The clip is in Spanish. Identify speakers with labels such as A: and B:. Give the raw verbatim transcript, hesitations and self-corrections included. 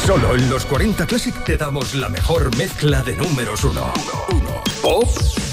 A: Solo en los cuarenta Classic te damos la mejor mezcla de números uno. Pop,